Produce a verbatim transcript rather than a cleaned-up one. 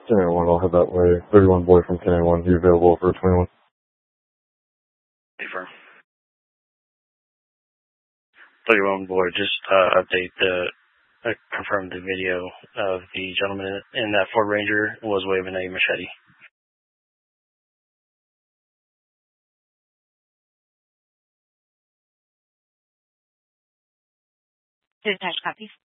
ten one, I'll head that way. thirty-one boy from ten one, you available for twenty-one? Confirm. thirty-one boy, just uh, update the, uh, confirm the video of the gentleman in that Ford Ranger was waving a machete. Dispatch copy.